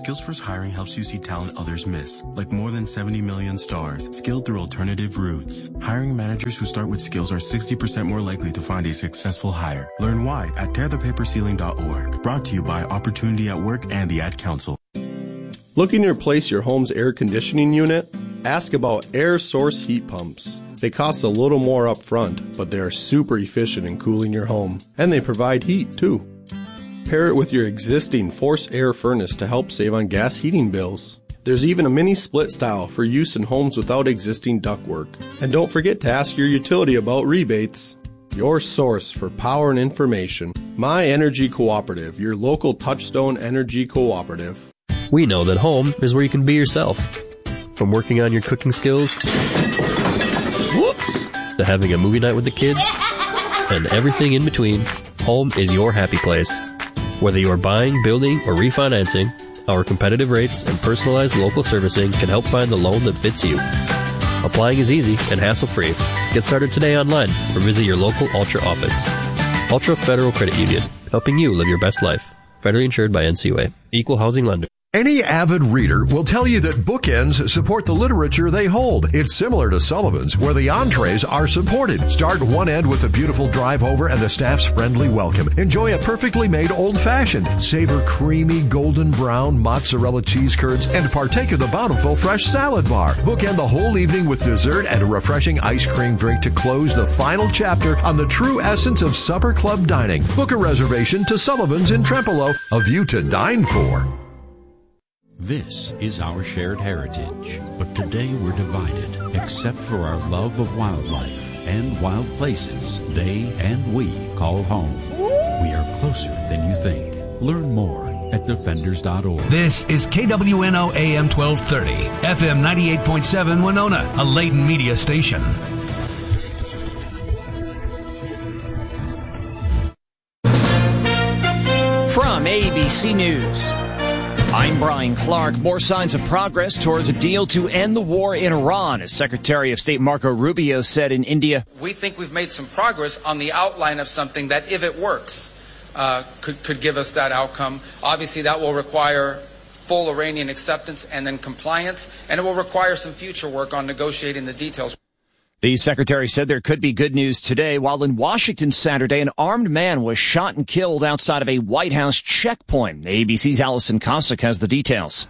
Skills First Hiring helps you see talent others miss, like more than 70 million stars, skilled through alternative routes. Hiring managers who start with skills are 60% more likely to find a successful hire. Learn why at tearthepaperceiling.org. Brought to you by Opportunity at Work and the Ad Council. Looking to replace your home's air conditioning unit? Ask about air source heat pumps. They cost a little more up front, but they are super efficient in cooling your home. And they provide heat, too. Pair it with your existing forced air furnace to help save on gas heating bills. There's even a mini split style for use in homes without existing ductwork. And don't forget to ask your utility about rebates. Your source for power and information. My Energy Cooperative, your local Touchstone Energy Cooperative. We know that home is where you can be yourself. From working on your cooking skills to having a movie night with the kids and everything in between, home is your happy place. Whether you are buying, building, or refinancing, our competitive rates and personalized local servicing can help find the loan that fits you. Applying is easy and hassle-free. Get started today online or visit your local Ultra office. Ultra Federal Credit Union, helping you live your best life. Federally insured by NCUA. Equal housing lender. Any avid reader will tell you that bookends support the literature they hold. It's similar to Sullivan's, where the entrees are supported. Start one end with a beautiful drive over and the staff's friendly welcome. Enjoy a perfectly made old-fashioned. Savor creamy golden brown mozzarella cheese curds and partake of the bountiful fresh salad bar. Bookend the whole evening with dessert and a refreshing ice cream drink to close the final chapter on the true essence of supper club dining. Book a reservation to Sullivan's in Trempealeau, a view to dine for. This is our shared heritage, but today we're divided, except for our love of wildlife and wild places they and we call home. We are closer than you think. Learn more at defenders.org. This is KWNO AM 1230, FM 98.7 Winona, a Layton media station. From ABC News, I'm Brian Clark. More signs of progress towards a deal to end the war in Iran, as Secretary of State Marco Rubio said in India. We think we've made some progress on the outline of something that, if it works, could give us that outcome. Obviously, that will require full Iranian acceptance and then compliance, and it will require some future work on negotiating the details. The secretary said there could be good news today. While in Washington Saturday, an armed man was shot and killed outside of a White House checkpoint. ABC's Allison Cossack has the details.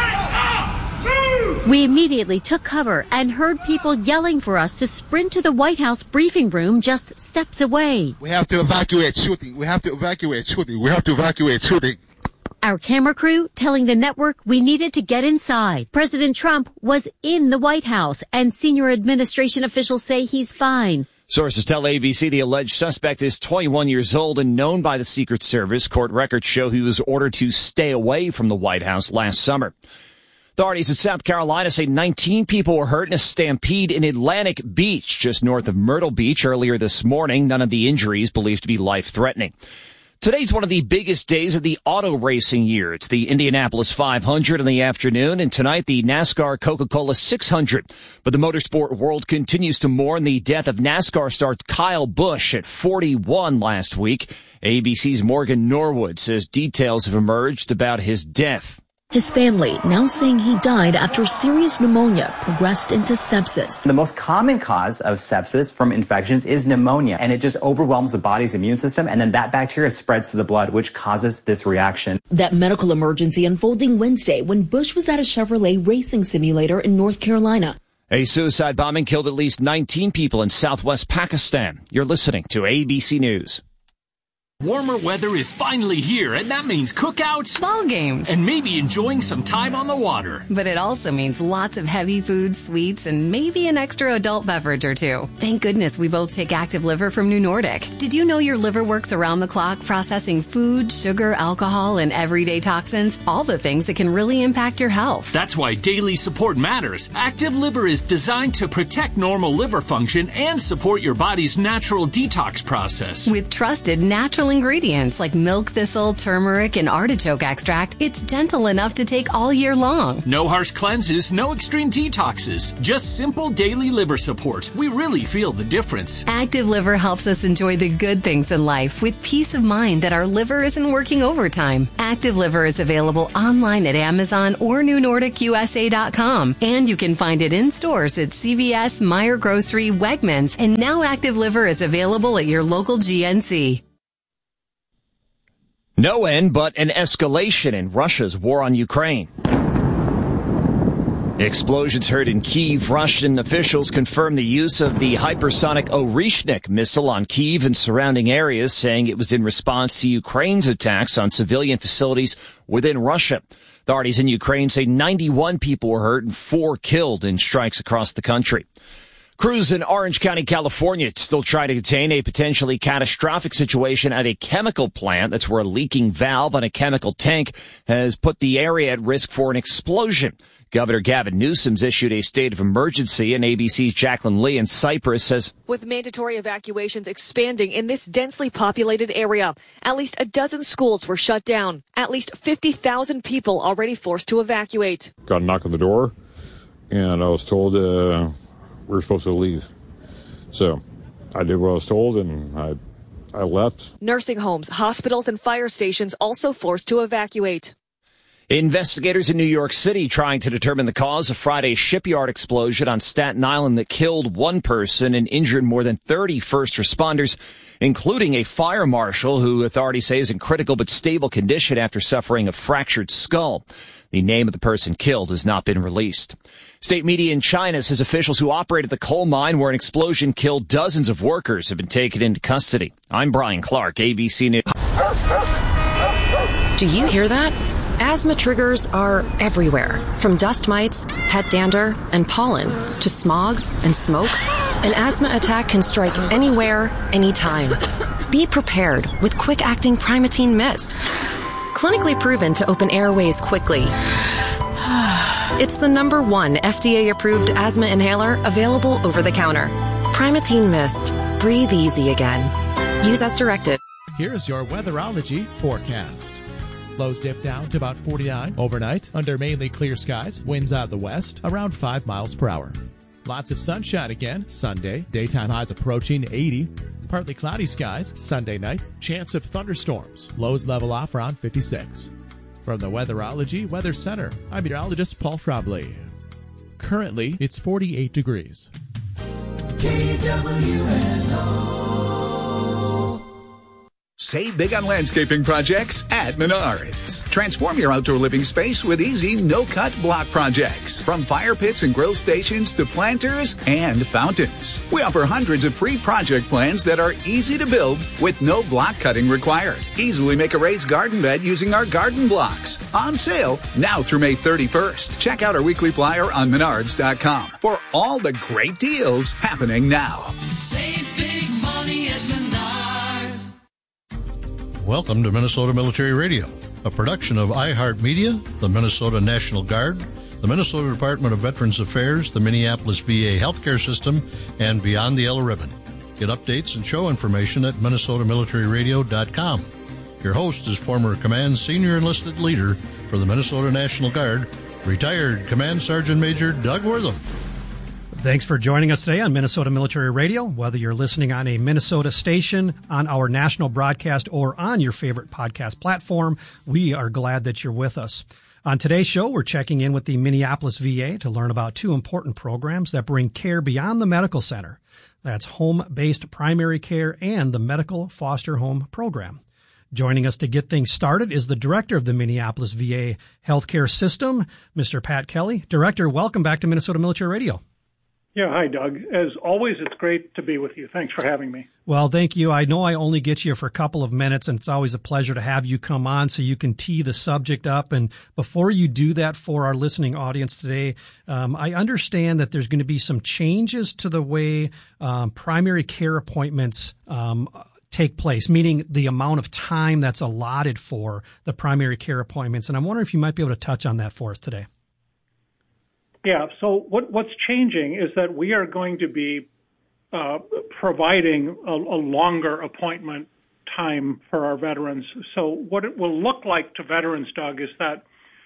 We immediately took cover and heard people yelling for us to sprint to the White House briefing room just steps away. We have to evacuate shooting. We have to evacuate shooting. We have to evacuate shooting. Our camera crew telling the network we needed to get inside. President Trump was in the White House, and senior administration officials say he's fine. Sources tell ABC the alleged suspect is 21 years old and known by the Secret Service. Court records show he was ordered to stay away from the White House last summer. Authorities in South Carolina say 19 people were hurt in a stampede in Atlantic Beach, just north of Myrtle Beach, earlier this morning. None of the injuries believed to be life-threatening. Today's one of the biggest days of the auto racing year. It's the Indianapolis 500 in the afternoon, and tonight the NASCAR Coca-Cola 600. But the motorsport world continues to mourn the death of NASCAR star Kyle Busch at 41 last week. ABC's Morgan Norwood says details have emerged about his death. His family now saying he died after serious pneumonia progressed into sepsis. The most common cause of sepsis from infections is pneumonia, and it just overwhelms the body's immune system, and then that bacteria spreads to the blood, which causes this reaction. That medical emergency unfolding Wednesday when Busch was at a Chevrolet racing simulator in North Carolina. A suicide bombing killed at least 19 people in southwest Pakistan. You're listening to ABC News. Warmer weather is finally here, and that means cookouts, ball games, and maybe enjoying some time on the water. But it also means lots of heavy food, sweets, and maybe an extra adult beverage or two. Thank goodness we both take Active Liver from New Nordic. Did you know your liver works around the clock processing food, sugar, alcohol, and everyday toxins? All the things that can really impact your health. That's why daily support matters. Active Liver is designed to protect normal liver function and support your body's natural detox process. With trusted natural natural ingredients like milk thistle, turmeric, and artichoke extract, it's gentle enough to take all year long. No harsh cleanses, no extreme detoxes, just simple daily liver support. We really feel the difference. Active Liver helps us enjoy the good things in life with peace of mind that our liver isn't working overtime. Active Liver is available online at Amazon or NewNordicUSA.com, and you can find it in stores at CVS, Meijer Grocery, Wegmans, and now Active Liver is available at your local GNC. No end, but an escalation in Russia's war on Ukraine. Explosions heard in Kyiv. Russian officials confirmed the use of the hypersonic Oryshnik missile on Kyiv and surrounding areas, saying it was in response to Ukraine's attacks on civilian facilities within Russia. Authorities in Ukraine say 91 people were hurt and 4 killed in strikes across the country. Crews in Orange County, California, still try to contain a potentially catastrophic situation at a chemical plant. That's where a leaking valve on a chemical tank has put the area at risk for an explosion. Governor Gavin Newsom's issued a state of emergency, and ABC's Jacqueline Lee in Cyprus says, with mandatory evacuations expanding in this densely populated area, at least a dozen schools were shut down. At least 50,000 people already forced to evacuate. Got a knock on the door, and I was told we were supposed to leave. So I did what I was told, and I left. Nursing homes, hospitals, and fire stations also forced to evacuate. Investigators in New York City trying to determine the cause of Friday's shipyard explosion on Staten Island that killed 1 person and injured more than 30 first responders, including a fire marshal who authorities say is in critical but stable condition after suffering a fractured skull. The name of the person killed has not been released. State media in China says officials who operated the coal mine where an explosion killed dozens of workers have been taken into custody. I'm Brian Clark, ABC News. Do you hear that? Asthma triggers are everywhere, from dust mites, head dander, and pollen, to smog and smoke. An asthma attack can strike anywhere, anytime. Be prepared with quick-acting Primatene Mist. Clinically proven to open airways quickly. It's the #1 FDA-approved asthma inhaler available over the counter. Primatene Mist. Breathe easy again. Use as directed. Here's your weatherology forecast. Lows dip down to about 49 overnight under mainly clear skies. Winds out of the west around 5 miles per hour. Lots of sunshine again Sunday. Daytime highs approaching 80. Partly cloudy skies Sunday night. Chance of thunderstorms. Lows level off around 56. From the Weatherology Weather Center, I'm meteorologist Paul Frobly. Currently, it's 48 degrees. KWNO. Save big on landscaping projects at Menards. Transform your outdoor living space with easy, no-cut block projects. From fire pits and grill stations to planters and fountains. We offer hundreds of free project plans that are easy to build with no block cutting required. Easily make a raised garden bed using our garden blocks. On sale now through May 31st. Check out our weekly flyer on Menards.com for all the great deals happening now. Save big money at Menards. Welcome to Minnesota Military Radio, a production of iHeartMedia, the Minnesota National Guard, the Minnesota Department of Veterans Affairs, the Minneapolis VA Healthcare System, and Beyond the Yellow Ribbon. Get updates and show information at MinnesotaMilitaryRadio.com. Your host is former Command Senior Enlisted Leader for the Minnesota National Guard, retired Command Sergeant Major Doug Wortham. Thanks for joining us today on Minnesota Military Radio. Whether you're listening on a Minnesota station, on our national broadcast, or on your favorite podcast platform, we are glad that you're with us. On today's show, we're checking in with the Minneapolis VA to learn about 2 important programs that bring care beyond the medical center. That's home-based primary care and the medical foster home program. Joining us to get things started is the director of the Minneapolis VA Healthcare System, Mr. Pat Kelly. Director, welcome back to Minnesota Military Radio. Yeah, hi, Doug. As always, it's great to be with you. Thanks for having me. Well, thank you. I know I only get you for a couple of minutes, and it's always a pleasure to have you come on so you can tee the subject up. And before you do that for our listening audience today, I understand that there's going to be some changes to the way primary care appointments take place, meaning the amount of time that's allotted for the primary care appointments. And I'm wondering if you might be able to touch on that for us today. Yeah, so what's changing is that we are going to be providing a longer appointment time for our veterans. So what it will look like to veterans, Doug, is that,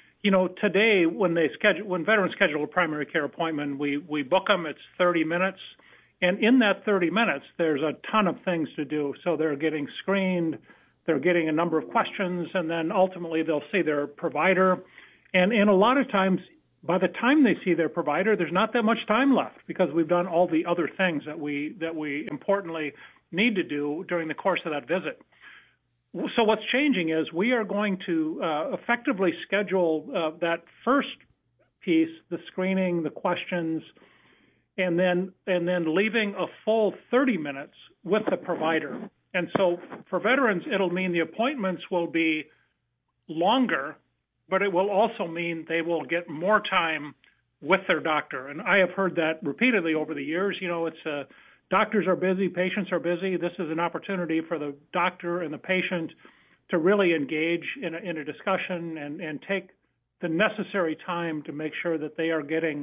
today when veterans schedule a primary care appointment, we book them. It's 30 minutes. And in that 30 minutes, there's a ton of things to do. So they're getting screened, they're getting a number of questions, and then ultimately they'll see their provider. And a lot of times, by the time they see their provider, there's not that much time left because we've done all the other things that we importantly need to do during the course of that visit. So what's changing is we are going to effectively schedule that first piece, the screening, the questions, and then leaving a full 30 minutes with the provider. And so for veterans, it'll mean the appointments will be longer, but it will also mean they will get more time with their doctor. And I have heard that repeatedly over the years. It's doctors are busy, patients are busy. This is an opportunity for the doctor and the patient to really engage in a discussion and take the necessary time to make sure that they are getting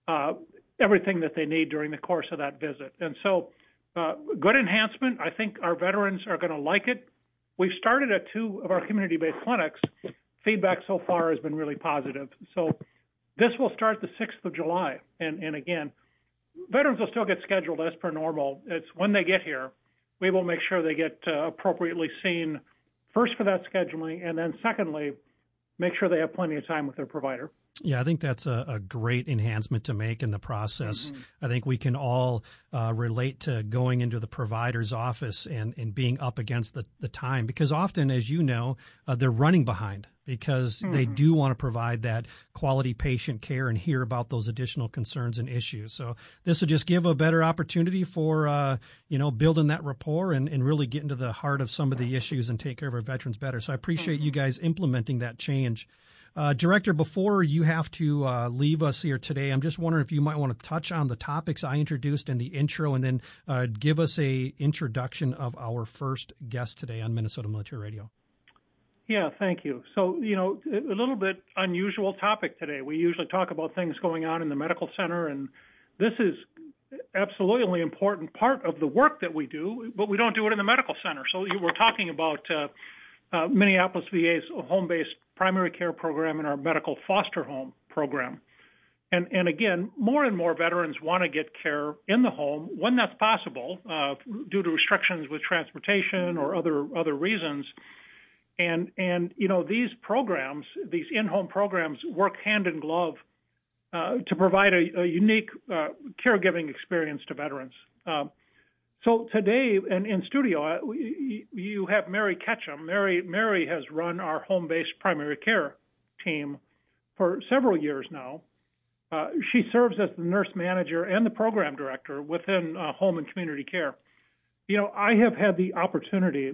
everything that they need during the course of that visit. And so good enhancement. I think our veterans are going to like it. We've started at 2 of our community-based clinics. Feedback so far has been really positive. So this will start the 6th of July. And again, veterans will still get scheduled as per normal. It's when they get here, we will make sure they get appropriately seen, first for that scheduling, and then secondly, make sure they have plenty of time with their provider. Yeah, I think that's a great enhancement to make in the process. Mm-hmm. I think we can all relate to going into the provider's office and being up against the time, because often, as you know, they're running behind because they do want to provide that quality patient care and hear about those additional concerns and issues. So this will just give a better opportunity for, building that rapport and really get into the heart of some of the issues and take care of our veterans better. So I appreciate you guys implementing that change. Director, before you have to leave us here today, I'm just wondering if you might want to touch on the topics I introduced in the intro and then give us a introduction of our first guest today on Minnesota Military Radio. Yeah, thank you. So, a little bit unusual topic today. We usually talk about things going on in the medical center, and this is absolutely an important part of the work that we do, but we don't do it in the medical center. So we're talking about Minneapolis VA's home-based primary care program and our medical foster home program. And again, more and more veterans want to get care in the home when that's possible due to restrictions with transportation or other reasons. And these programs, these in-home programs, work hand in glove to provide a unique caregiving experience to veterans. So today in studio, you have Mary Ketchum. Mary has run our home-based primary care team for several years now. She serves as the nurse manager and the program director within home and community care. I have had the opportunity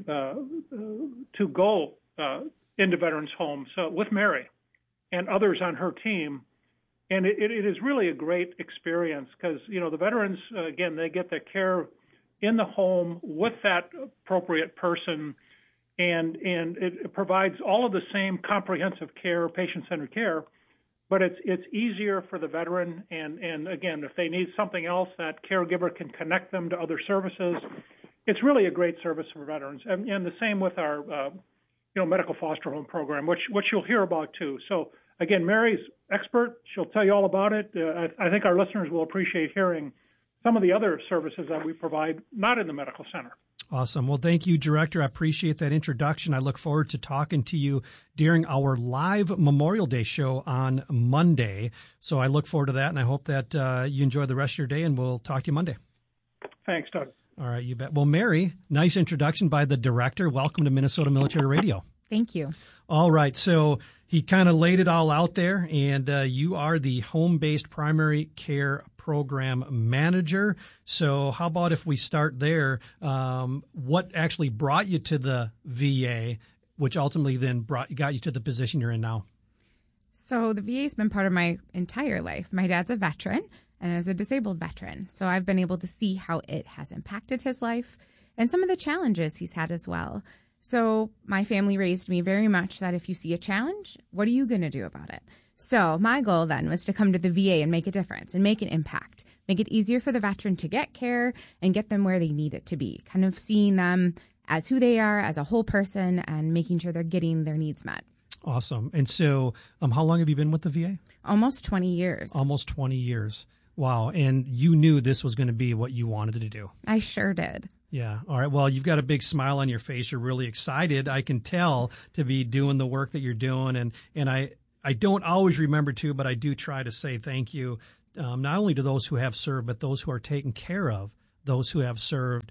to go into veterans' homes with Mary and others on her team, and it is really a great experience because, the veterans, again, they get the care in the home with that appropriate person, and it provides all of the same comprehensive care, patient-centered care, but it's easier for the veteran, and again, if they need something else, that caregiver can connect them to other services. It's really a great service for veterans, and the same with our medical foster home program, which you'll hear about too. So again, Mary's expert. She'll tell you all about it. I think our listeners will appreciate hearing some of the other services that we provide, not in the medical center. Awesome. Well, thank you, Director. I appreciate that introduction. I look forward to talking to you during our live Memorial Day show on Monday. So I look forward to that, and I hope that you enjoy the rest of your day, and we'll talk to you Monday. Thanks, Doug. All right, you bet. Well, Mary, nice introduction by the Director. Welcome to Minnesota Military Radio. Thank you. All right, so he kind of laid it all out there, and you are the home-based primary care program manager. So how about if we start there? What actually brought you to the VA, which ultimately then got you to the position you're in now? So the VA has been part of my entire life. My dad's a veteran and is a disabled veteran. So I've been able to see how it has impacted his life and some of the challenges he's had as well. So my family raised me very much that if you see a challenge, what are you going to do about it? So my goal then was to come to the VA and make a difference and make an impact, make it easier for the veteran to get care and get them where they need it to be, kind of seeing them as who they are, as a whole person, and making sure they're getting their needs met. Awesome. And so how long have you been with the VA? Almost 20 years. Almost 20 years. Wow. And you knew this was going to be what you wanted to do. I sure did. Yeah. All right. Well, you've got a big smile on your face. You're really excited, I can tell, to be doing the work that you're doing. And I don't always remember to, but I do try to say thank you, not only to those who have served, but those who are taking care of those who have served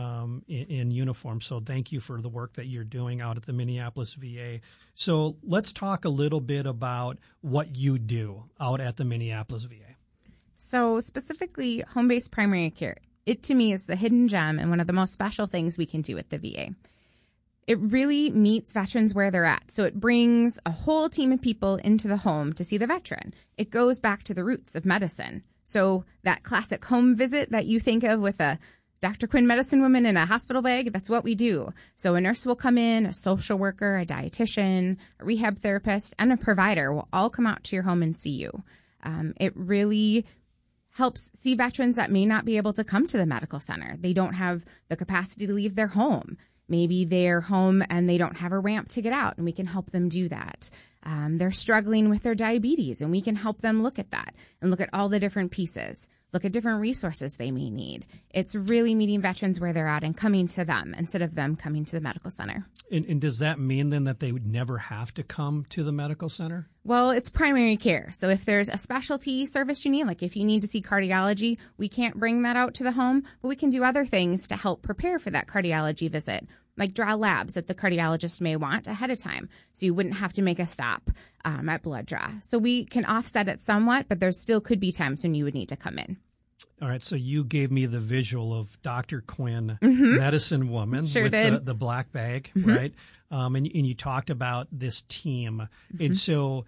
in uniform. So thank you for the work that you're doing out at the Minneapolis VA. So let's talk a little bit about what you do out at the Minneapolis VA. So specifically, home-based primary care, it to me is the hidden gem and one of the most special things we can do at the VA. It really meets veterans where they're at. So it brings a whole team of people into the home to see the veteran. It goes back to the roots of medicine. So that classic home visit that you think of with a Dr. Quinn medicine woman in a hospital bag, that's what we do. So a nurse will come in, a social worker, a dietitian, a rehab therapist, and a provider will all come out to your home and see you. It really helps see veterans that may not be able to come to the medical center. They don't have the capacity to leave their home. Maybe they're home and they don't have a ramp to get out, and we can help them do that. They're struggling with their diabetes, and we can help them look at that and look at all the different pieces, look at different resources they may need. It's really meeting veterans where they're at and coming to them instead of them coming to the medical center. And does that mean then that they would never have to come to the medical center? Well, it's primary care. So if there's a specialty service you need, like if you need to see cardiology, we can't bring that out to the home, but we can do other things to help prepare for that cardiology visit, like draw labs that the cardiologist may want ahead of time, so you wouldn't have to make a stop at blood draw. So we can offset it somewhat, but there still could be times when you would need to come in. All right, so you gave me the visual of Dr. Quinn, medicine woman, sure with did. The black bag, right? And you talked about this team. And so,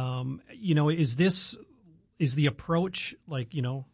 is the approach like,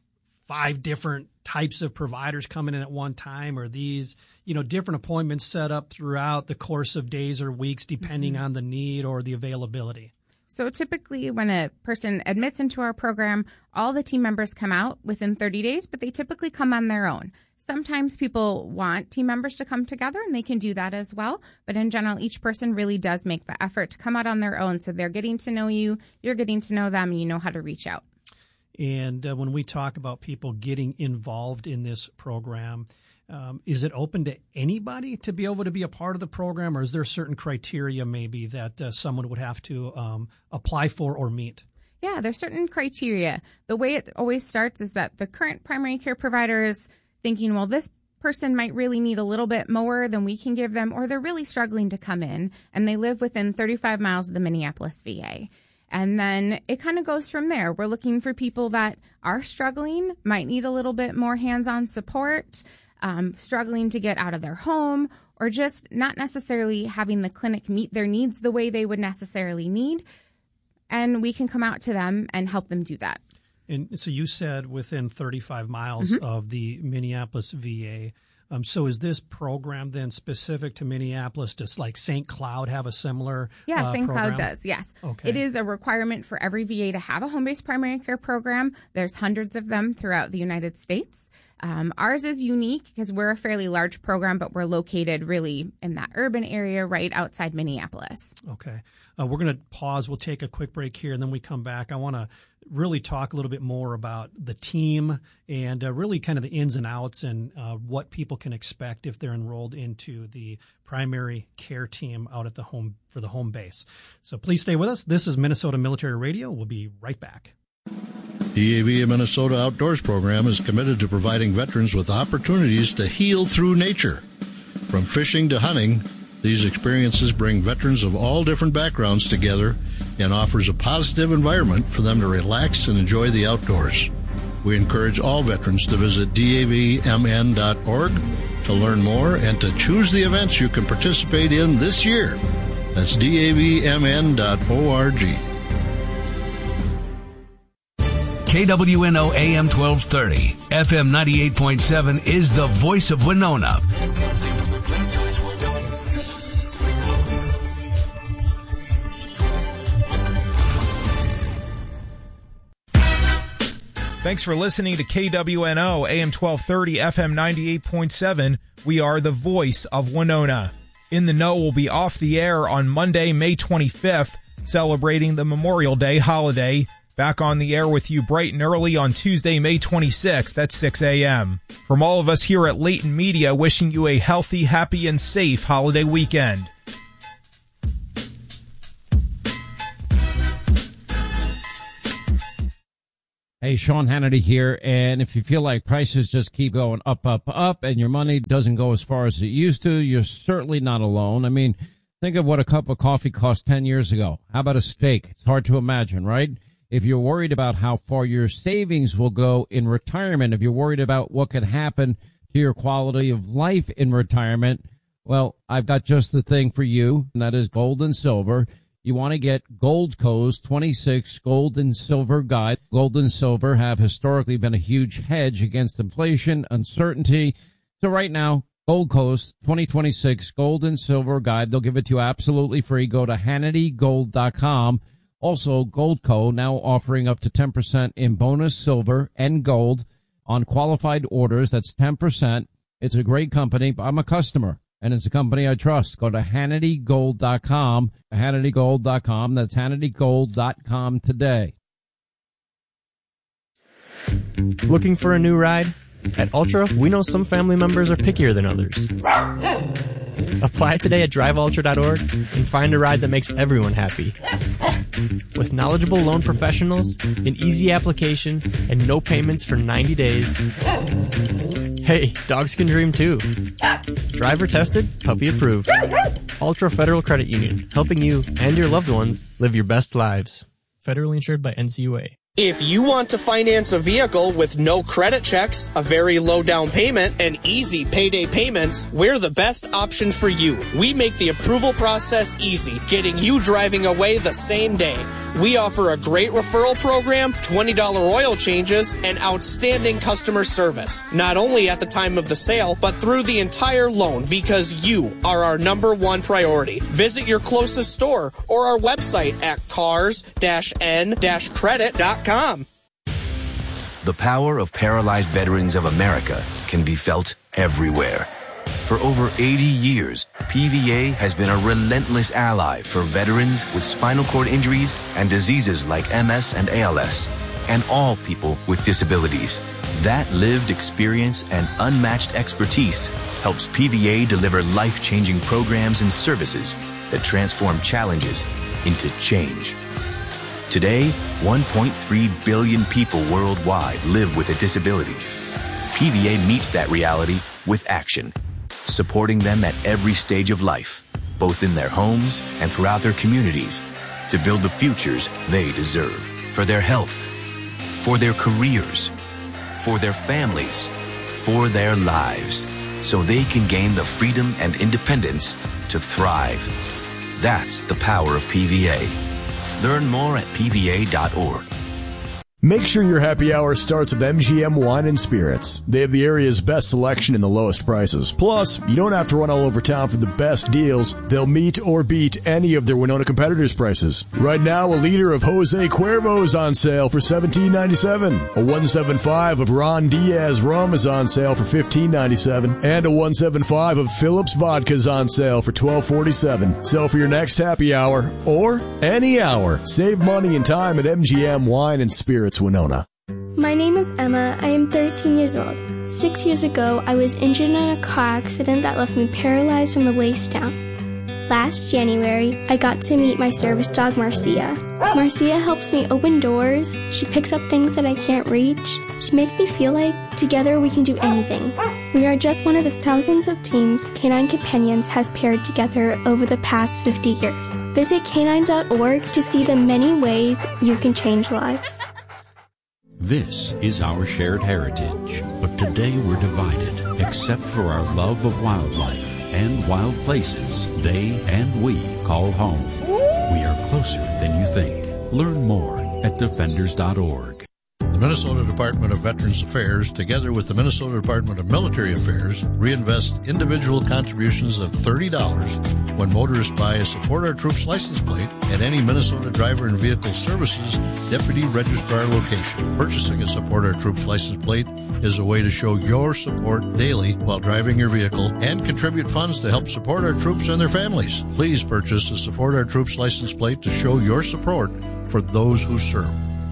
5 different types of providers coming in at one time, or these, different appointments set up throughout the course of days or weeks, depending on the need or the availability? So typically when a person admits into our program, all the team members come out within 30 days, but they typically come on their own. Sometimes people want team members to come together, and they can do that as well. But in general, each person really does make the effort to come out on their own. So they're getting to know you, you're getting to know them, and you know how to reach out. And when we talk about people getting involved in this program, is it open to anybody to be able to be a part of the program, or is there certain criteria maybe that someone would have to apply for or meet? Yeah, there's certain criteria. The way it always starts is that the current primary care provider is thinking, well, this person might really need a little bit more than we can give them, or they're really struggling to come in, and they live within 35 miles of the Minneapolis VA. And then it kind of goes from there. We're looking for people that are struggling, might need a little bit more hands-on support, struggling to get out of their home, or just not necessarily having the clinic meet their needs the way they would necessarily need. And we can come out to them and help them do that. And so you said within 35 miles of the Minneapolis VA. So is this program then specific to Minneapolis? Does like St. Cloud have a similar Yeah, St. program? Cloud does, yes. Okay. It is a requirement for every VA to have a home-based primary care program. There's hundreds of them throughout the United States. Ours is unique because we're a fairly large program, but we're located really in that urban area right outside Minneapolis. Okay. We're going to pause. We'll take a quick break here, and then we come back. I want to really talk a little bit more about the team and really kind of the ins and outs and what people can expect if they're enrolled into the primary care team out at the home for the home base. So please stay with us. This is Minnesota Military Radio. We'll be right back. DAV of Minnesota Outdoors program is committed to providing veterans with opportunities to heal through nature. From fishing to hunting, these experiences bring veterans of all different backgrounds together and offers a positive environment for them to relax and enjoy the outdoors. We encourage all veterans to visit davmn.org to learn more and to choose the events you can participate in this year. That's davmn.org. KWNO AM 1230, FM 98.7 is the voice of Winona. Thanks for listening to KWNO, AM 1230, FM 98.7. We are the voice of Winona. In the Know will be off the air on Monday, May 25th, celebrating the Memorial Day holiday. Back on the air with you bright and early on Tuesday, May 26th at 6 a.m. From all of us here at Leighton Media, wishing you a healthy, happy, and safe holiday weekend. Hey, Sean Hannity here, and if you feel like prices just keep going up, and your money doesn't go as far as it used to, you're certainly not alone. I mean, think of what a cup of coffee cost 10 years ago. How about a steak? It's hard to imagine, right? If you're worried about how far your savings will go in retirement, if you're worried about what could happen to your quality of life in retirement, well, I've got just the thing for you, and that is gold and silver. You want to get Goldco's 26 Gold and Silver Guide. Gold and silver have historically been a huge hedge against inflation, uncertainty. So right now, Goldco's 2026 Gold and Silver Guide, they'll give it to you absolutely free. Go to HannityGold.com. Also, Goldco now offering up to 10% in bonus silver and gold on qualified orders. That's 10%. It's a great company. I'm a customer, and it's a company I trust. Go to HannityGold.com. HannityGold.com. That's HannityGold.com today. Looking for a new ride? At Ultra, we know some family members are pickier than others. Apply today at driveultra.org and find a ride that makes everyone happy. With knowledgeable loan professionals, an easy application, and no payments for 90 days. Hey, dogs can dream too. Driver tested, puppy approved. Ultra Federal Credit Union, helping you and your loved ones live your best lives. Federally insured by NCUA. If you want to finance a vehicle with no credit checks, a very low down payment, and easy payday payments, we're the best option for you. We make the approval process easy, getting you driving away the same day. We offer a great referral program, $20 oil changes, and outstanding customer service. Not only at the time of the sale, but through the entire loan, because you are our #1 priority. Visit your closest store or our website at cars-n-credit.com. The power of Paralyzed Veterans of America can be felt everywhere. For over 80 years, PVA has been a relentless ally for veterans with spinal cord injuries and diseases like MS and ALS, and all people with disabilities. That lived experience and unmatched expertise helps PVA deliver life-changing programs and services that transform challenges into change. Today, 1.3 billion people worldwide live with a disability. PVA meets that reality with action, supporting them at every stage of life, both in their homes and throughout their communities, to build the futures they deserve for their health, for their careers, for their families, for their lives, so they can gain the freedom and independence to thrive. That's the power of PVA. Learn more at PVA.org. Make sure your happy hour starts with MGM Wine and Spirits. They have the area's best selection and the lowest prices. Plus, you don't have to run all over town for the best deals. They'll meet or beat any of their Winona competitors' prices. Right now, a liter of Jose Cuervo is on sale for $17.97. A 175 of Ron Diaz rum is on sale for $15.97. And a 175 of Phillips vodka is on sale for $12.47. So for your next happy hour, or any hour, save money and time at MGM Wine and Spirits Winona. My name is Emma. I am 13 years old. 6 years ago, I was injured in a car accident that left me paralyzed from the waist down. Last January, I got to meet my service dog, Marcia. Marcia helps me open doors. She picks up things that I can't reach. She makes me feel like together we can do anything. We are just one of the thousands of teams Canine Companions has paired together over the past 50 years. Visit canine.org to see the many ways you can change lives. This is our shared heritage, but today we're divided, except for our love of wildlife and wild places they and we call home. We are closer than you think. Learn more at defenders.org. The Minnesota Department of Veterans Affairs, together with the Minnesota Department of Military Affairs, reinvest individual contributions of $30 when motorists buy a Support Our Troops license plate at any Minnesota Driver and Vehicle Services Deputy Registrar location. Purchasing a Support Our Troops license plate is a way to show your support daily while driving your vehicle and contribute funds to help support our troops and their families. Please purchase a Support Our Troops license plate to show your support for those who serve.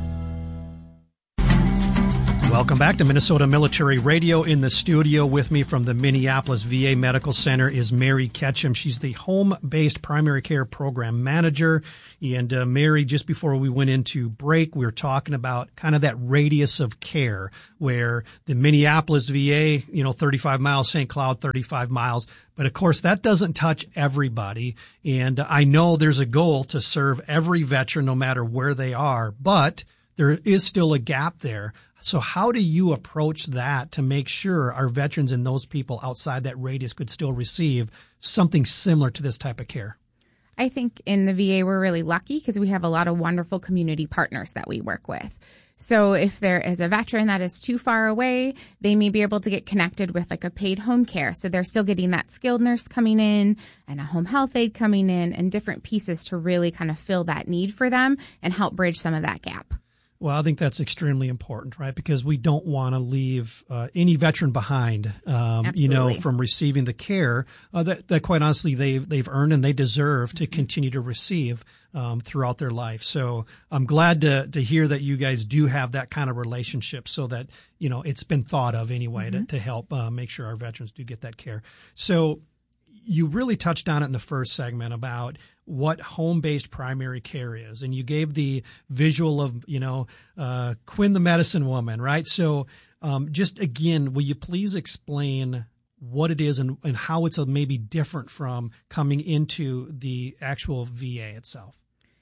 Welcome back to Minnesota Military Radio. In the studio with me from the Minneapolis VA Medical Center is Mary Ketchum. She's the home-based primary care program manager. And Mary, just before we went into break, we were talking about kind of that radius of care where the Minneapolis VA, 35 miles, St. Cloud, 35 miles. But of course, that doesn't touch everybody. And I know there's a goal to serve every veteran no matter where they are, but there is still a gap there. So how do you approach that to make sure our veterans and those people outside that radius could still receive something similar to this type of care? I think in the VA, we're really lucky because we have a lot of wonderful community partners that we work with. So if there is a veteran that is too far away, they may be able to get connected with like a paid home care. So they're still getting that skilled nurse coming in and a home health aide coming in and different pieces to really kind of fill that need for them and help bridge some of that gap. Well, I think that's extremely important, right? Because we don't want to leave any veteran behind, from receiving the care that quite honestly they've earned and they deserve to continue to receive throughout their life. So I'm glad to hear that you guys do have that kind of relationship so that, it's been thought of anyway to help make sure our veterans do get that care. So you really touched on it in the first segment about what home-based primary care is. And you gave the visual of, Quinn the medicine woman, right? So just again, will you please explain what it is and how it's maybe different from coming into the actual VA itself?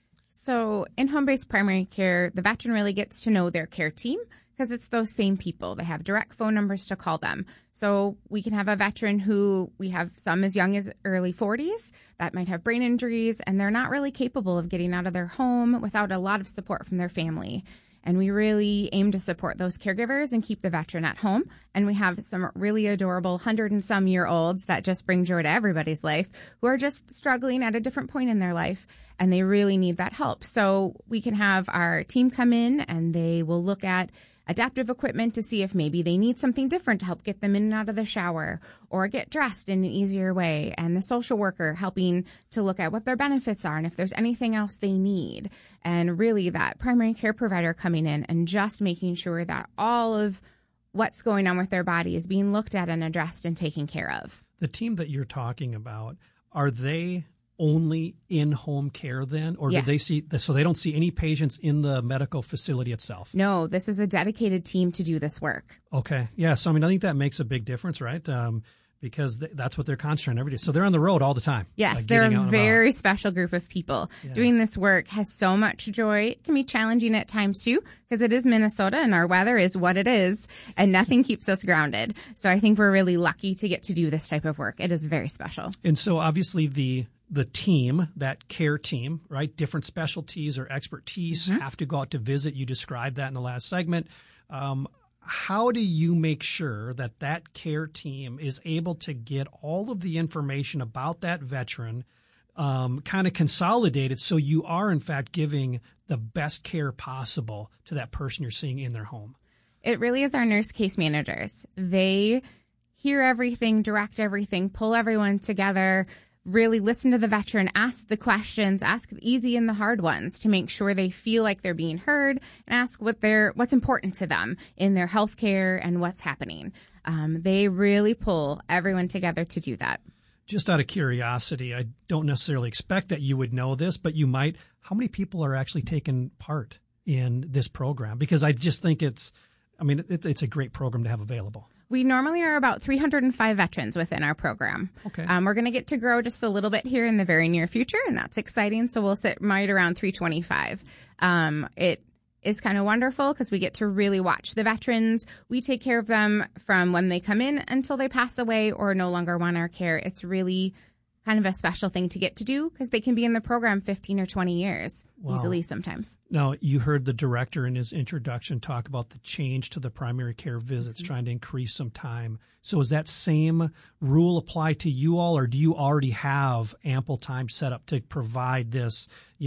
So in home-based primary care, the veteran really gets to know their care team because it's those same people. They have direct phone numbers to call them. So we can have a veteran who we have some as young as early 40s that might have brain injuries, and they're not really capable of getting out of their home without a lot of support from their family. And we really aim to support those caregivers and keep the veteran at home. And we have some really adorable 100-and-some-year-olds that just bring joy to everybody's life who are just struggling at a different point in their life, and they really need that help. So we can have our team come in, and they will look at adaptive equipment to see if maybe they need something different to help get them in and out of the shower or get dressed in an easier way. And the social worker helping to look at what their benefits are and if there's anything else they need. And really that primary care provider coming in and just making sure that all of what's going on with their body is being looked at and addressed and taken care of. The team that you're talking about, are they only in-home care then? Or Yes. do they see, so they don't see any patients in the medical facility itself? No, this is a dedicated team to do this work. Okay. Yeah. So, I think that makes a big difference, right? Because that's what they're concentrating every day. So they're on the road all the time. Yes, they're a very special group of people. Yeah. Doing this work has so much joy. It can be challenging at times too, because it is Minnesota and our weather is what it is and nothing keeps us grounded. So I think we're really lucky to get to do this type of work. It is very special. And so obviously the team, that care team, right? Different specialties or expertise have to go out to visit. You described that in the last segment. How do you make sure that that care team is able to get all of the information about that veteran kind of consolidated so you are, in fact, giving the best care possible to that person you're seeing in their home? It really is our nurse case managers. They hear everything, direct everything, pull everyone together, really listen to the veteran, ask the questions, ask the easy and the hard ones to make sure they feel like they're being heard, and ask what's important to them in their health care and what's happening. They really pull everyone together to do that. Just out of curiosity, I don't necessarily expect that you would know this, but you might. How many people are actually taking part in this program? Because I just think it's a great program to have available. We normally are about 305 veterans within our program. Okay. We're going to get to grow just a little bit here in the very near future, and that's exciting. So we'll sit right around 325. It is kind of wonderful because we get to really watch the veterans. We take care of them from when they come in until they pass away or no longer want our care. It's really kind of a special thing to get to do because they can be in the program 15 or 20 years easily sometimes. Now, you heard the director in his introduction talk about the change to the primary care visits, trying to increase some time. So is that same rule apply to you all, or do you already have ample time set up to provide this,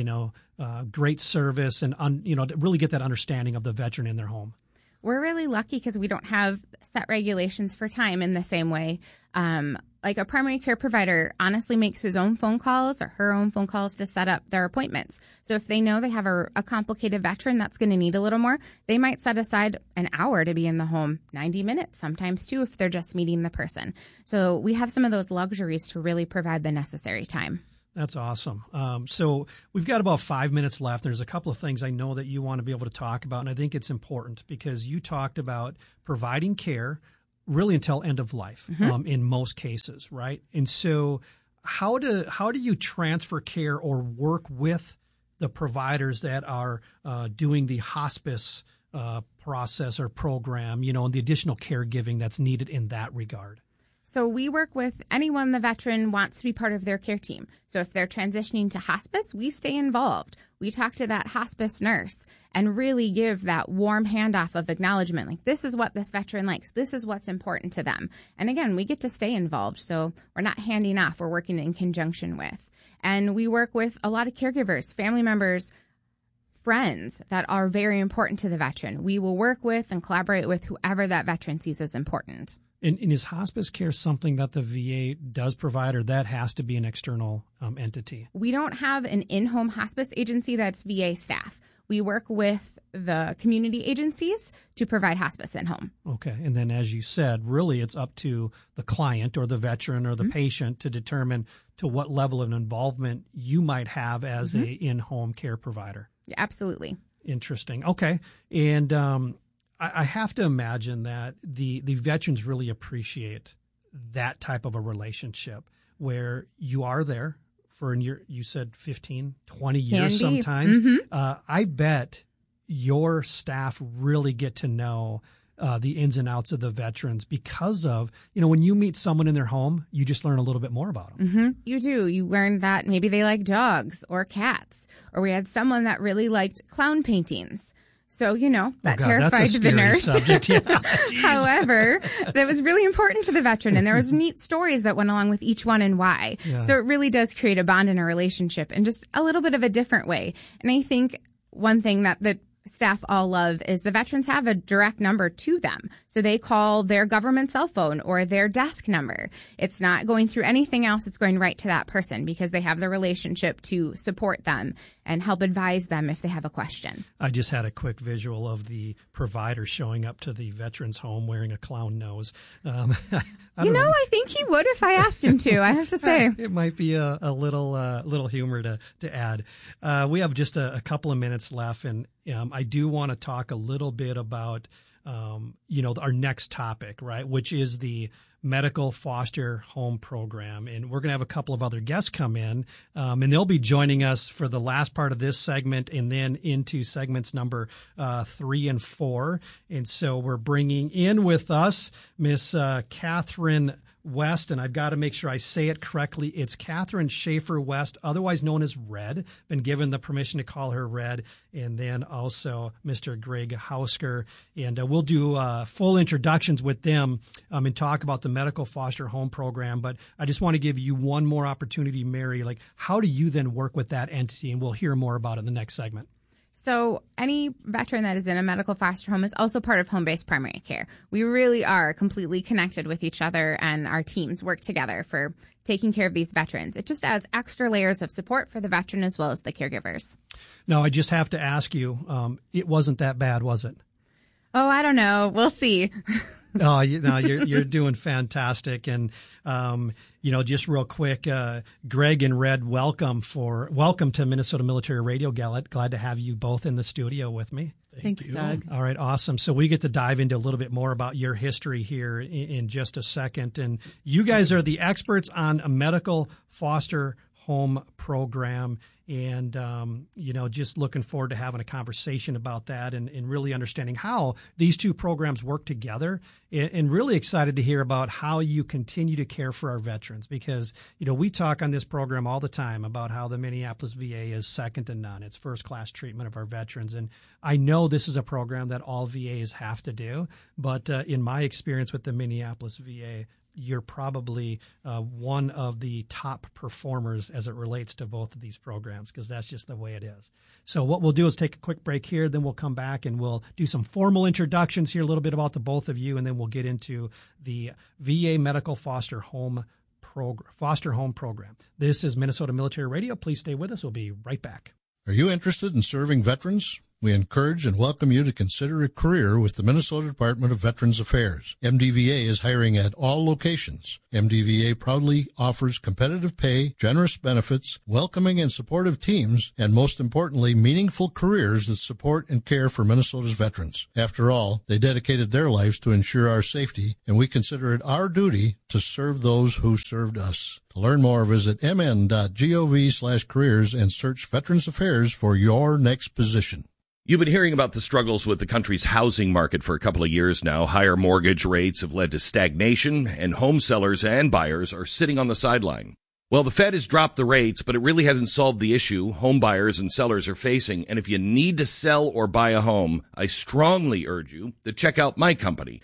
great service and, to really get that understanding of the veteran in their home? We're really lucky because we don't have set regulations for time in the same way. Like a primary care provider honestly makes his own phone calls or her own phone calls to set up their appointments. So if they know they have a complicated veteran that's going to need a little more, they might set aside an hour to be in the home, 90 minutes sometimes too, if they're just meeting the person. So we have some of those luxuries to really provide the necessary time. That's awesome. So we've got about 5 minutes left. There's a couple of things I know that you want to be able to talk about, and I think it's important because you talked about providing care really until end of life in most cases, right? And so how do you transfer care or work with the providers that are doing the hospice process or program, and the additional caregiving that's needed in that regard? So we work with anyone the veteran wants to be part of their care team. So if they're transitioning to hospice, we stay involved. We talk to that hospice nurse and really give that warm handoff of acknowledgement. Like, this is what this veteran likes. This is what's important to them. And again, we get to stay involved. So we're not handing off. We're working in conjunction with. And we work with a lot of caregivers, family members, friends that are very important to the veteran. We will work with and collaborate with whoever that veteran sees as important. And is hospice care something that the VA does provide, or that has to be an external entity? We don't have an in-home hospice agency that's VA staff. We work with the community agencies to provide hospice at home. Okay. And then, as you said, really it's up to the client or the veteran or the patient to determine to what level of involvement you might have as a in-home care provider. Absolutely. Interesting. Okay. And I have to imagine that the veterans really appreciate that type of a relationship where you are there for, you said 15, 20 years sometimes. I bet your staff really get to know the ins and outs of the veterans because of, when you meet someone in their home, you just learn a little bit more about them. You do. You learn that maybe they like dogs or cats, or we had someone that really liked clown paintings. So, that terrified the nurse. Subject. Yeah. However, that was really important to the veteran, and there was neat stories that went along with each one and why. Yeah. So it really does create a bond and a relationship in just a little bit of a different way. And I think one thing that the staff all love is the veterans have a direct number to them. So they call their government cell phone or their desk number. It's not going through anything else. It's going right to that person because they have the relationship to support them and help advise them if they have a question. I just had a quick visual of the provider showing up to the veteran's home wearing a clown nose. I think he would if I asked him to, I have to say. It might be a little humor to add. We have just a couple of minutes left, and I do want to talk a little bit about, our next topic, right, which is the medical foster home program. And we're going to have a couple of other guests come in, and they'll be joining us for the last part of this segment and then into segments number 3 and 4. And so we're bringing in with us Miss Catherine West, and I've got to make sure I say it correctly. It's Catherine Schaefer West, otherwise known as Red. Been given the permission to call her Red. And then also Mr. Greg Hausker. And we'll do full introductions with them and talk about the medical foster home program. But I just want to give you one more opportunity, Mary. Like, how do you then work with that entity? And we'll hear more about it in the next segment. So any veteran that is in a medical foster home is also part of home-based primary care. We really are completely connected with each other, and our teams work together for taking care of these veterans. It just adds extra layers of support for the veteran as well as the caregivers. Now, I just have to ask you, it wasn't that bad, was it? Oh, I don't know. We'll see. Oh, you're doing fantastic. And, just real quick, Greg and Red, welcome to Minnesota Military Radio. Glad to have you both in the studio with me. Thanks, Doug. All right, awesome. So we get to dive into a little bit more about your history here in just a second. And you guys are the experts on a medical foster Home Program. And, just looking forward to having a conversation about that and really understanding how these two programs work together, and really excited to hear about how you continue to care for our veterans, because, we talk on this program all the time about how the Minneapolis VA is second to none. It's first-class treatment of our veterans. And I know this is a program that all VAs have to do, but in my experience with the Minneapolis VA, you're probably one of the top performers as it relates to both of these programs, because that's just the way it is. So what we'll do is take a quick break here, then we'll come back and we'll do some formal introductions here, a little bit about the both of you, and then we'll get into the VA Medical Foster Home Program. This is Minnesota Military Radio. Please stay with us. We'll be right back. Are you interested in serving veterans? We encourage and welcome you to consider a career with the Minnesota Department of Veterans Affairs. MDVA is hiring at all locations. MDVA proudly offers competitive pay, generous benefits, welcoming and supportive teams, and most importantly, meaningful careers that support and care for Minnesota's veterans. After all, they dedicated their lives to ensure our safety, and we consider it our duty to serve those who served us. To learn more, visit mn.gov/careers and search Veterans Affairs for your next position. You've been hearing about the struggles with the country's housing market for a couple of years now. Higher mortgage rates have led to stagnation, and home sellers and buyers are sitting on the sideline. Well, the Fed has dropped the rates, but it really hasn't solved the issue home buyers and sellers are facing. And if you need to sell or buy a home, I strongly urge you to check out my company,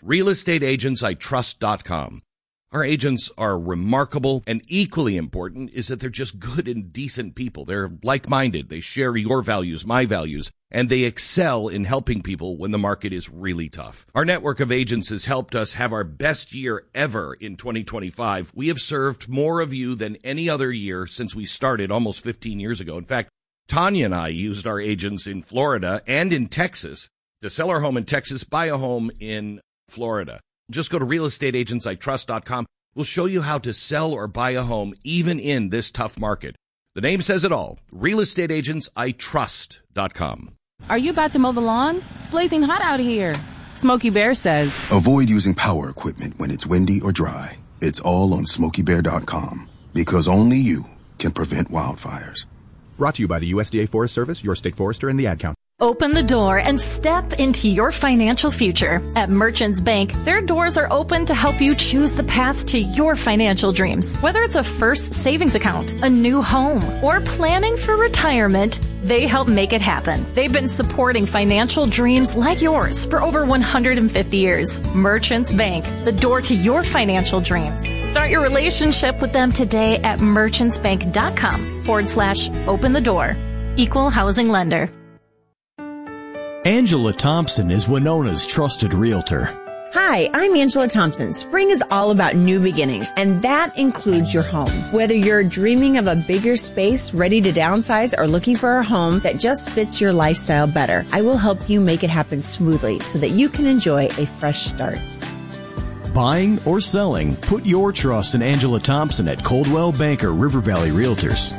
realestateagentsitrust.com. Our agents are remarkable, and equally important is that they're just good and decent people. They're like-minded. They share your values, my values, and they excel in helping people when the market is really tough. Our network of agents has helped us have our best year ever in 2025. We have served more of you than any other year since we started almost 15 years ago. In fact, Tanya and I used our agents in Florida and in Texas to sell our home in Texas, buy a home in Florida. Just go to realestateagentsitrust.com. We'll show you how to sell or buy a home even in this tough market. The name says it all. realestateagentsitrust.com. Are you about to mow the lawn? It's blazing hot out here. Smokey Bear says, avoid using power equipment when it's windy or dry. It's all on SmokeyBear.com, because only you can prevent wildfires. Brought to you by the USDA Forest Service, your state forester, and the Ad Council. Open the door and step into your financial future. At Merchants Bank, their doors are open to help you choose the path to your financial dreams. Whether it's a first savings account, a new home, or planning for retirement, they help make it happen. They've been supporting financial dreams like yours for over 150 years. Merchants Bank, the door to your financial dreams. Start your relationship with them today at merchantsbank.com/open the door. Equal housing lender. Angela Thompson is Winona's trusted realtor. Hi, I'm Angela Thompson. Spring is all about new beginnings, and that includes your home. Whether you're dreaming of a bigger space, ready to downsize, or looking for a home that just fits your lifestyle better, I will help you make it happen smoothly so that you can enjoy a fresh start. Buying or selling, put your trust in Angela Thompson at Coldwell Banker River Valley Realtors.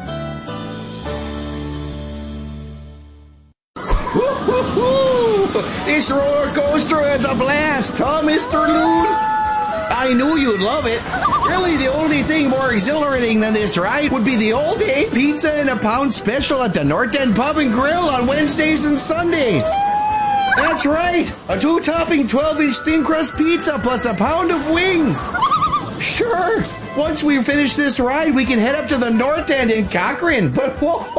This roller coaster is a blast, huh, Mr. Loon? I knew you'd love it. Really, the only thing more exhilarating than this ride would be the all-day pizza and a pound special at the North End Pub and Grill on Wednesdays and Sundays. That's right, a 2-topping 12-inch thin crust pizza plus a pound of wings. Sure, once we finish this ride, we can head up to the North End in Cochrane. But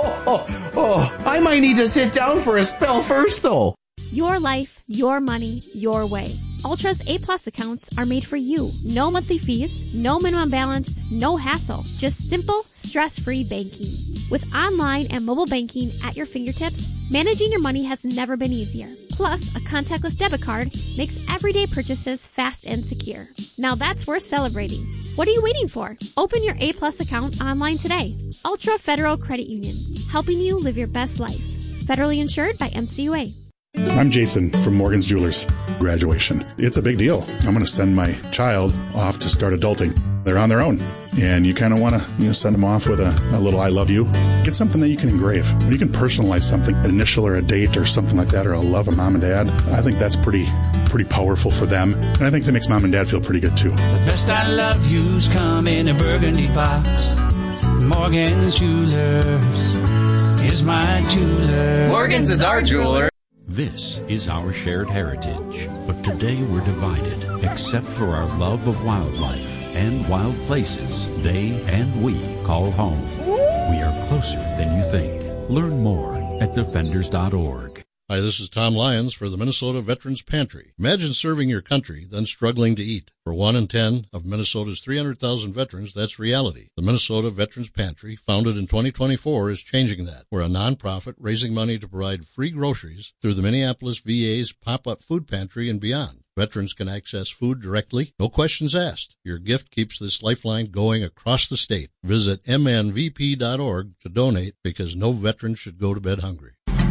I might need to sit down for a spell first, though. Your life, your money, your way. Ultra's A-Plus accounts are made for you. No monthly fees, no minimum balance, no hassle. Just simple, stress-free banking. With online and mobile banking at your fingertips, managing your money has never been easier. Plus, a contactless debit card makes everyday purchases fast and secure. Now that's worth celebrating. What are you waiting for? Open your A-Plus account online today. Ultra Federal Credit Union, helping you live your best life. Federally insured by MCUA. I'm Jason from Morgan's Jewelers. Graduation. It's a big deal. I'm going to send my child off to start adulting. They're on their own. And you kind of want to send them off with a little I love you. Get something that you can engrave. You can personalize something, an initial or a date or something like that, or a love of mom and dad. I think that's pretty powerful for them. And I think that makes mom and dad feel pretty good too. The best I love yous come in a burgundy box. Morgan's Jewelers is my jeweler. Morgan's is our jeweler. This is our shared heritage, but today we're divided, except for our love of wildlife and wild places they and we call home. We are closer than you think. Learn more at defenders.org. Hi, this is Tom Lyons for the Minnesota Veterans Pantry. Imagine serving your country, then struggling to eat. For 1 in 10 of Minnesota's 300,000 veterans, that's reality. The Minnesota Veterans Pantry, founded in 2024, is changing that. We're a nonprofit raising money to provide free groceries through the Minneapolis VA's pop-up food pantry and beyond. Veterans can access food directly, no questions asked. Your gift keeps this lifeline going across the state. Visit mnvp.org to donate, because no veteran should go to bed hungry.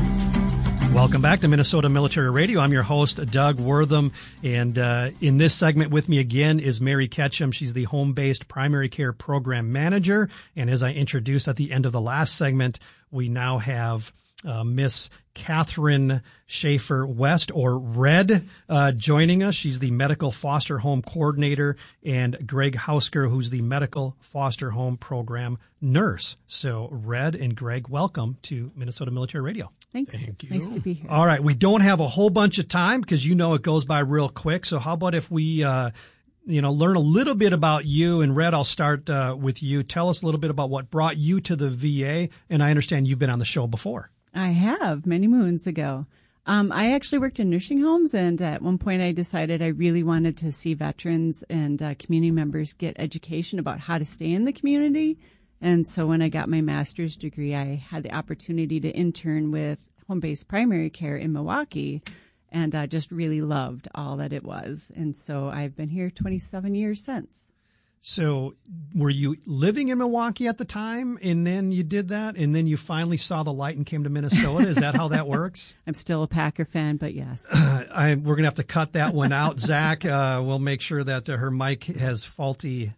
Welcome back to Minnesota Military Radio. I'm your host, Doug Wortham, and in this segment with me again is Mary Ketchum. She's the home-based primary care program manager, and as I introduced at the end of the last segment, we now have Miss Catherine Schaefer-West, or Red, joining us. She's the medical foster home coordinator, and Greg Hausker, who's the medical foster home program nurse. So Red and Greg, welcome to Minnesota Military Radio. Thanks. Thank you. Nice to be here. All right. We don't have a whole bunch of time because it goes by real quick. So how about if we learn a little bit about you? And Red, I'll start with you. Tell us a little bit about what brought you to the VA. And I understand you've been on the show before. I have, many moons ago. I actually worked in nursing homes, and at one point I decided I really wanted to see veterans and community members get education about how to stay in the community. And so when I got my master's degree, I had the opportunity to intern with home-based primary care in Milwaukee, and I just really loved all that it was. And so I've been here 27 years since. So were you living in Milwaukee at the time, and then you did that, and then you finally saw the light and came to Minnesota? Is that how that works? I'm still a Packer fan, but yes. We're going to have to cut that one out. Zach, we'll make sure that her mic has faulty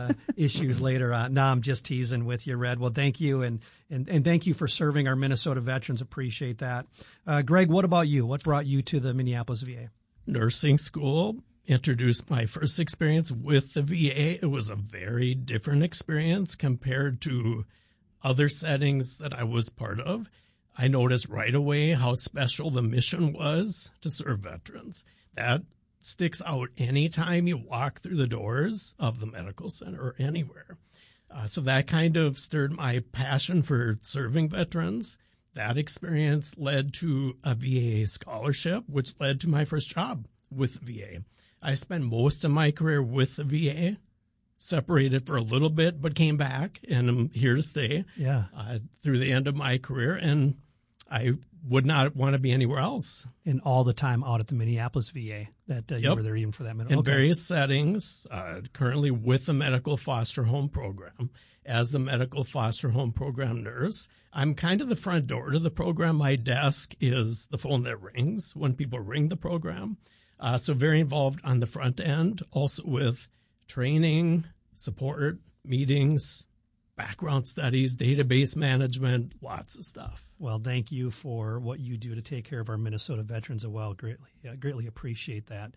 issues later on. No, I'm just teasing with you, Red. Well, thank you, and thank you for serving our Minnesota veterans. Appreciate that. Greg, what about you? What brought you to the Minneapolis VA? Nursing school. Introduced my first experience with the VA. It was a very different experience compared to other settings that I was part of. I noticed right away how special the mission was to serve veterans. That sticks out anytime you walk through the doors of the medical center or anywhere. So that kind of stirred my passion for serving veterans. That experience led to a VA scholarship, which led to my first job with the VA. I spent most of my career with the VA, separated for a little bit, but came back, and I'm here to stay through the end of my career, and I would not want to be anywhere else. And all the time out at the Minneapolis VA that you were there even for that minute. In various settings, currently with the medical foster home program. As the medical foster home program nurse, I'm kind of the front door to the program. My desk is the phone that rings when people ring the program. So very involved on the front end, also with training, support, meetings, background studies, database management, lots of stuff. Well, thank you for what you do to take care of our Minnesota veterans as well. Greatly appreciate that.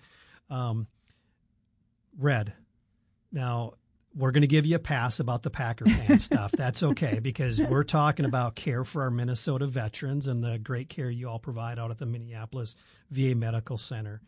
Red, now we're going to give you a pass about the Packer fan stuff. That's okay, because we're talking about care for our Minnesota veterans and the great care you all provide out at the Minneapolis VA Medical Center.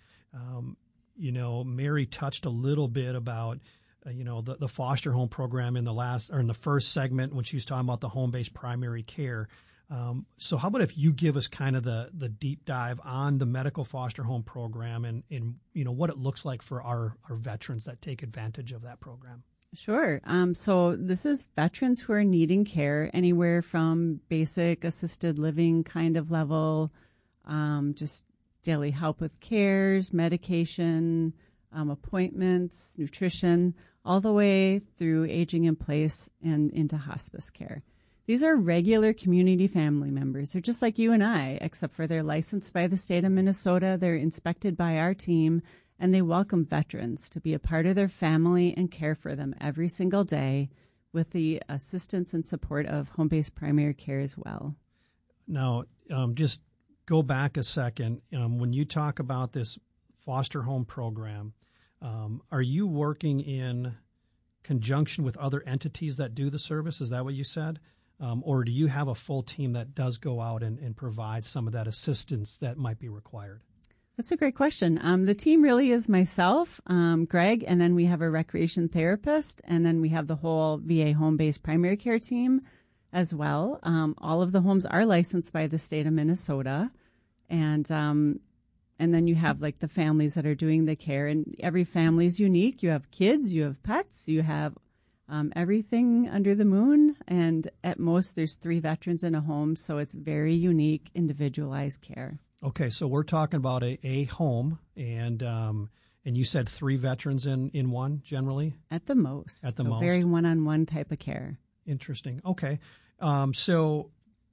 Mary touched a little bit about, the foster home program in the first segment when she was talking about the home-based primary care. So how about if you give us kind of the deep dive on the medical foster home program and what it looks like for our veterans that take advantage of that program? Sure. So this is veterans who are needing care anywhere from basic assisted living kind of level, just daily help with cares, medication, appointments, nutrition, all the way through aging in place and into hospice care. These are regular community family members. They're just like you and I, except for they're licensed by the state of Minnesota. They're inspected by our team, and they welcome veterans to be a part of their family and care for them every single day with the assistance and support of home-based primary care as well. Now, just go back a second. When you talk about this foster home program, are you working in conjunction with other entities that do the service? Is that what you said? Or do you have a full team that does go out and provide some of that assistance that might be required? That's a great question. The team really is myself, Greg, and then we have a recreation therapist, and then we have the whole VA home-based primary care team as well. All of the homes are licensed by the state of Minnesota, and then you have like the families that are doing the care, and every family is unique. You have kids, you have pets, you have everything under the moon, and at most there's 3 veterans in a home, so it's very unique, individualized care. Okay, so we're talking about a home, and you said 3 veterans in one generally? At the most. At the so most. Very one-on-one type of care. Interesting. Okay. So,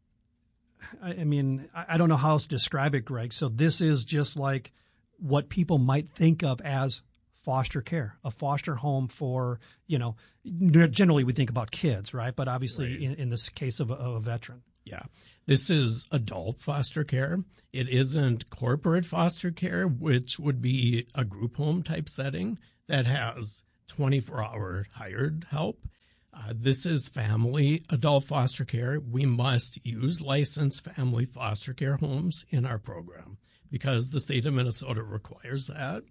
I mean, I don't know how else to describe it, Greg. So this is just like what people might think of as foster care, a foster home for, generally we think about kids, right? But obviously in this case of a veteran. Yeah. This is adult foster care. It isn't corporate foster care, which would be a group home type setting that has 24-hour hired help. This is family adult foster care. We must use licensed family foster care homes in our program because the state of Minnesota requires that.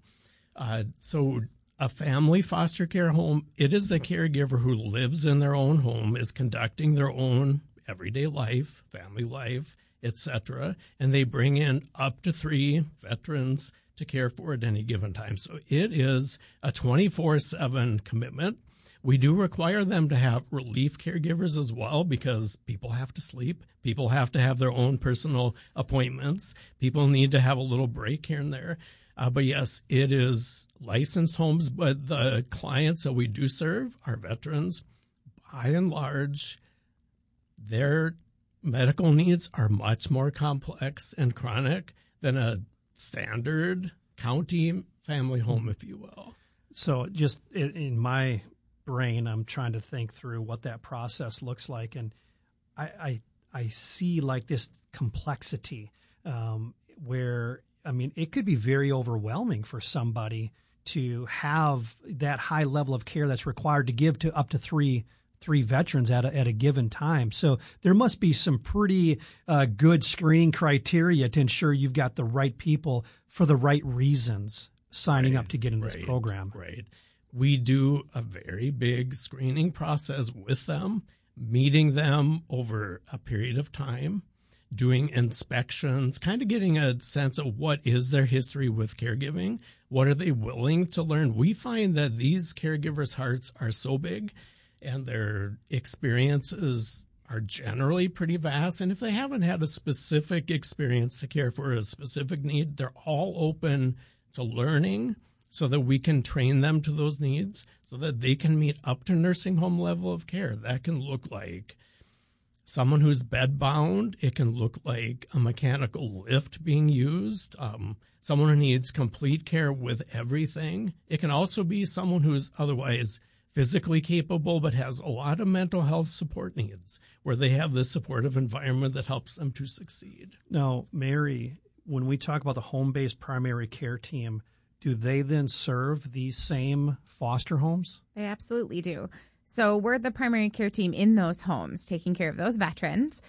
So a family foster care home, it is the caregiver who lives in their own home, is conducting their own everyday life, family life, etc., and they bring in up to 3 veterans to care for at any given time. So it is a 24/7 commitment. We do require them to have relief caregivers as well because people have to sleep. People have to have their own personal appointments. People need to have a little break here and there. But yes, it is licensed homes, but the clients that we do serve are veterans. By and large, their medical needs are much more complex and chronic than a standard county family home, if you will. So just in my brain, I'm trying to think through what that process looks like. And I see like this complexity where, I mean, it could be very overwhelming for somebody to have that high level of care that's required to give to up to three veterans at a given time. So there must be some pretty good screening criteria to ensure you've got the right people for the right reasons signing up to get in this program. Right. We do a very big screening process with them, meeting them over a period of time, doing inspections, kind of getting a sense of what is their history with caregiving, what are they willing to learn. We find that these caregivers' hearts are so big and their experiences are generally pretty vast. And if they haven't had a specific experience to care for a specific need, they're all open to learning so that we can train them to those needs so that they can meet up to nursing home level of care. That can look like someone who's bedbound. It can look like a mechanical lift being used, someone who needs complete care with everything. It can also be someone who's otherwise physically capable but has a lot of mental health support needs where they have this supportive environment that helps them to succeed. Now, Mary, when we talk about the home-based primary care team, do they then serve these same foster homes? They absolutely do. So we're the primary care team in those homes, taking care of those veterans.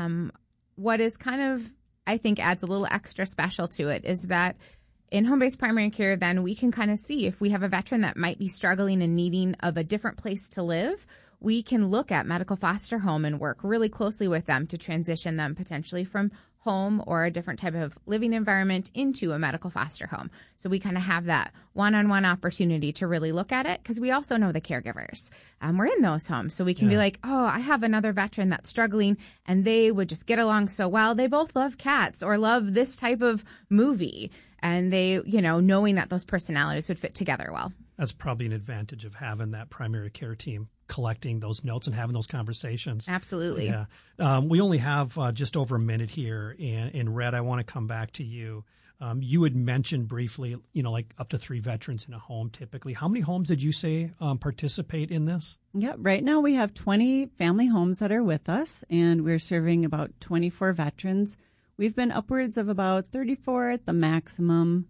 What is kind of, I think, adds a little extra special to it is that in home-based primary care, then we can kind of see if we have a veteran that might be struggling and needing of a different place to live, we can look at medical foster home and work really closely with them to transition them potentially from home or a different type of living environment into a medical foster home. So we kind of have that one-on-one opportunity to really look at it because we also know the caregivers. We're in those homes. So we can be like, oh, I have another veteran that's struggling and they would just get along so well. They both love cats or love this type of movie. And they, knowing that those personalities would fit together well. That's probably an advantage of having that primary care team collecting those notes and having those conversations. Absolutely. Yeah. We only have just over a minute here. And Red, I want to come back to you. You had mentioned briefly, like up to 3 veterans in a home typically. How many homes did you say participate in this? Yeah, right now we have 20 family homes that are with us, and we're serving about 24 veterans. We've been upwards of about 34 at the maximum.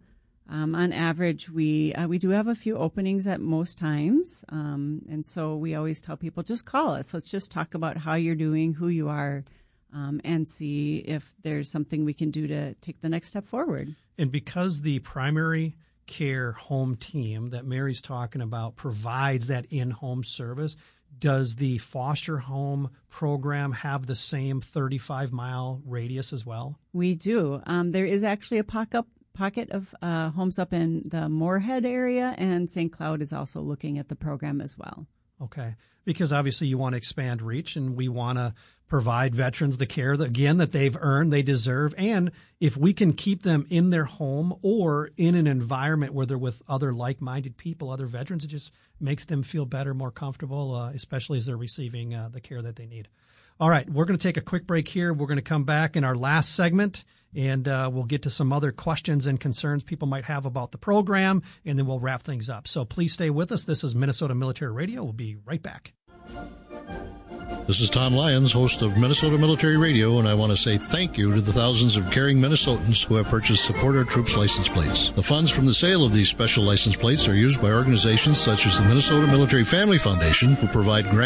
On average, we do have a few openings at most times, and so we always tell people, just call us. Let's just talk about how you're doing, who you are, and see if there's something we can do to take the next step forward. And because the primary care home team that Mary's talking about provides that in-home service, does the foster home program have the same 35-mile radius as well? We do. There is actually a pocket of homes up in the Moorhead area, and St. Cloud is also looking at the program as well. Okay, because obviously you want to expand reach, and we want to provide veterans the care that they've earned, they deserve, and if we can keep them in their home or in an environment where they're with other like-minded people, other veterans, it just makes them feel better, more comfortable, especially as they're receiving the care that they need. All right, we're going to take a quick break here. We're going to come back in our last segment, and we'll get to some other questions and concerns people might have about the program, and then we'll wrap things up. So please stay with us. This is Minnesota Military Radio. We'll be right back. This is Tom Lyons, host of Minnesota Military Radio, and I want to say thank you to the thousands of caring Minnesotans who have purchased Support Our Troops license plates. The funds from the sale of these special license plates are used by organizations such as the Minnesota Military Family Foundation, who provide grants